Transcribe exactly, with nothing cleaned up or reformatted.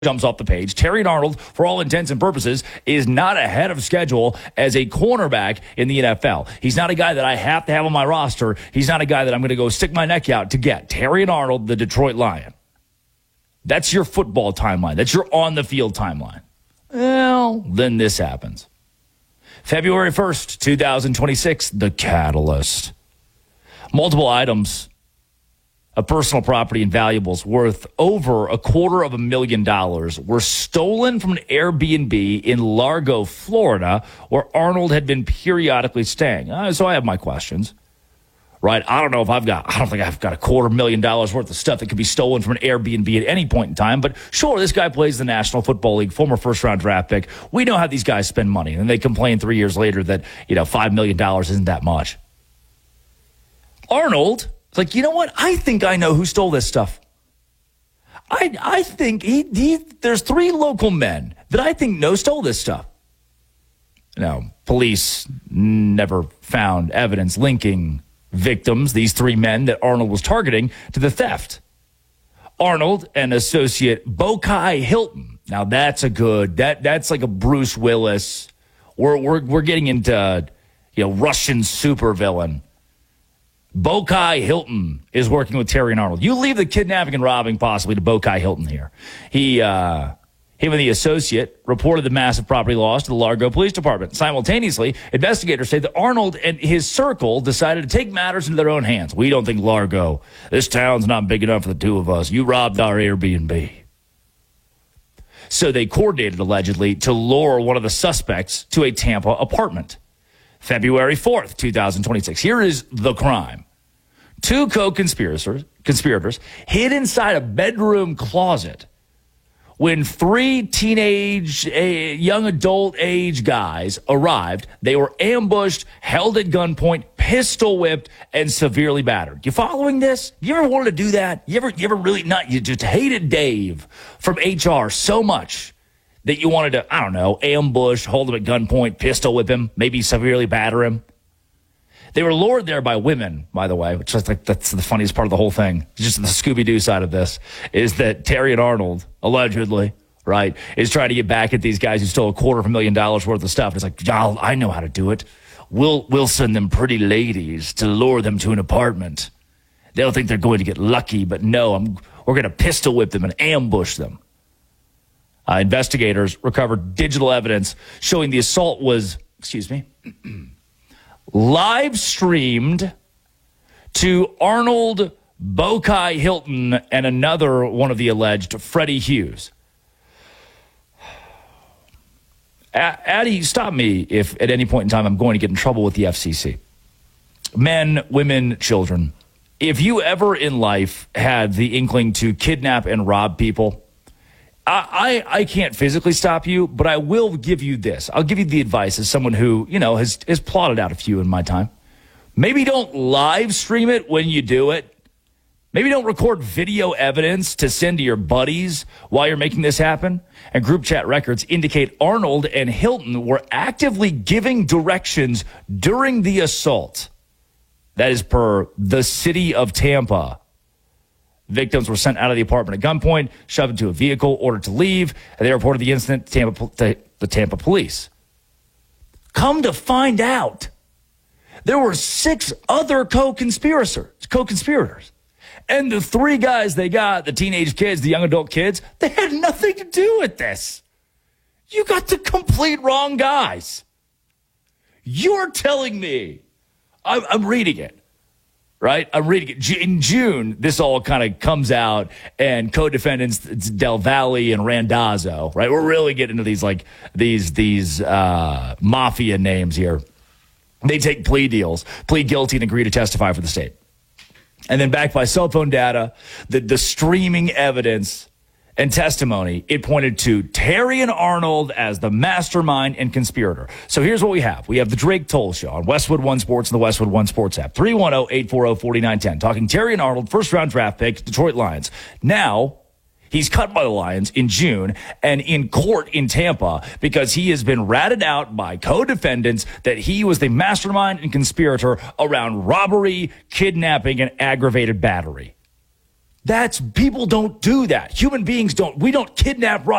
jumps off the page. Terrion Arnold, for all intents and purposes, is not ahead of schedule as a cornerback in the N F L. He's not a guy that I have to have on my roster. He's not a guy that I'm going to go stick my neck out to get. Terrion Arnold, the Detroit Lion. That's your football timeline. That's your on-the-field timeline. Well, then this happens. February first, twenty twenty-six, the catalyst. Multiple items of personal property and valuables worth over a quarter of a million dollars were stolen from an Airbnb in Largo, Florida, where Arnold had been periodically staying. Uh, so I have my questions, right? I don't know if I've got, I don't think I've got a quarter million dollars worth of stuff that could be stolen from an Airbnb at any point in time. But sure, this guy plays the National Football League, former first round draft pick. We know how these guys spend money. And they complain three years later that, you know, five million dollars isn't that much. Arnold, it's like, you know what? I think I know who stole this stuff. I I think he, he there's three local men that I think know stole this stuff. Now, police never found evidence linking victims, these three men that Arnold was targeting, to the theft. Arnold and associate Bokai Hilton. Now, that's a good, that that's like a Bruce Willis. We're we're we're getting into, you know, Russian supervillain. Bokai Hilton is working with Terrion Arnold. You leave the kidnapping and robbing possibly to Bokai Hilton here. He, uh, him and the associate reported the massive property loss to the Largo Police Department. Simultaneously, investigators say that Arnold and his circle decided to take matters into their own hands. We don't think Largo, this town's not big enough for the two of us. You robbed our Airbnb. So they coordinated, allegedly, to lure one of the suspects to a Tampa apartment. February fourth, twenty twenty-six. Here is the crime. Two co-conspirators conspirators hid inside a bedroom closet when three teenage, uh, young adult age guys arrived. They were ambushed, held at gunpoint, pistol whipped, and severely battered. You following this? You ever wanted to do that? You ever, you ever really not? You just hated Dave from H R so much that you wanted to, I don't know, ambush, hold him at gunpoint, pistol whip him, maybe severely batter him. They were lured there by women, by the way, which is like, that's the funniest part of the whole thing. Just the Scooby-Doo side of this is that Terrion Arnold, allegedly, right, is trying to get back at these guys who stole a quarter of a million dollars worth of stuff. It's like, y'all, I know how to do it. We'll, we'll send them pretty ladies to lure them to an apartment. They'll think they're going to get lucky, but no, I'm, we're going to pistol whip them and ambush them. Uh, investigators recovered digital evidence showing the assault was, excuse me, live streamed to Arnold, Bokai Hilton, and another one of the alleged, Freddie Hughes. A- Addie, stop me if at any point in time I'm going to get in trouble with the F C C. Men, women, children. If you ever in life had the inkling to kidnap and rob people, I, I, I can't physically stop you, but I will give you this. I'll give you the advice as someone who, you know, has, has plotted out a few in my time. Maybe don't live stream it when you do it. Maybe don't record video evidence to send to your buddies while you're making this happen. And group chat records indicate Arnold and Hilton were actively giving directions during the assault. That is per the city of Tampa. Victims were sent out of the apartment at gunpoint, shoved into a vehicle, ordered to leave, and they reported the incident to Tampa, to the Tampa police. Come to find out, there were six other co-conspirators, co-conspirators. And the three guys they got, the teenage kids, the young adult kids, they had nothing to do with this. You got the complete wrong guys. You're telling me, I'm, I'm reading it. Right? I'm reading it. In June, this all kind of comes out, and co-defendants, it's Del Valle and Randazzo, right? We're really getting into these, like, these, these, uh, mafia names here. They take plea deals, plead guilty, and agree to testify for the state. And then backed by cell phone data, the, the streaming evidence and testimony, it pointed to Terrion Arnold as the mastermind and conspirator. So here's what we have. We have the Drake Toll Show on Westwood One Sports and the Westwood One Sports app. three one zero, eight four zero, four nine one zero. Talking Terrion Arnold, first-round draft pick, Detroit Lions. Now, he's cut by the Lions in June and in court in Tampa because he has been ratted out by co-defendants that he was the mastermind and conspirator around robbery, kidnapping, and aggravated battery. That's people don't do that. Human beings don't. We don't kidnap, rob,